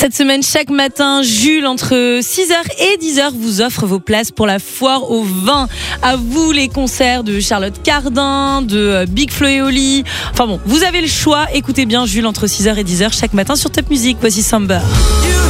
Cette semaine, chaque matin, Jules, entre 6h et 10h, vous offre vos places pour la foire au vin. À vous les concerts de Charlotte Cardin, de Big Flo et Oli. Enfin bon, vous avez le choix. Écoutez bien Jules entre 6h et 10h chaque matin sur Top Music. Voici Samba.